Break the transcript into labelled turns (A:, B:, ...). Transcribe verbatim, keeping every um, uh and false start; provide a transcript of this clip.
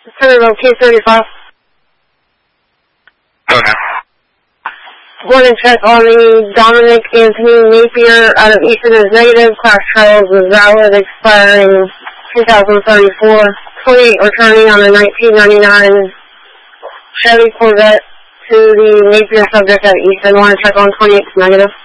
A: Centerville K thirty-five.
B: Go now.
A: One and check on the Dominic Anthony Napier out of Easton is negative. Class trials is valid, expiring two thousand thirty-four. twenty-eight returning on a nineteen ninety-nine Chevy Corvette to the Napier subject at Easton. Want to check on twenty-eight negative.